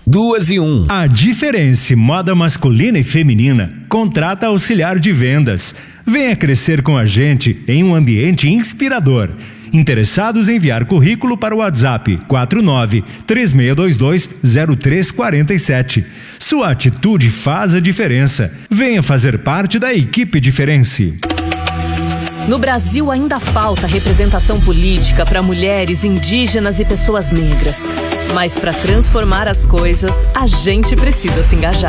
2 e 1. A Diferença Moda Masculina e Feminina contrata auxiliar de vendas. Venha crescer com a gente em um ambiente inspirador. Interessados em enviar currículo para o WhatsApp 49-3622-0347. Sua atitude faz a diferença. Venha fazer parte da equipe Diferença. No Brasil ainda falta representação política para mulheres, indígenas e pessoas negras. Mas para transformar as coisas, a gente precisa se engajar.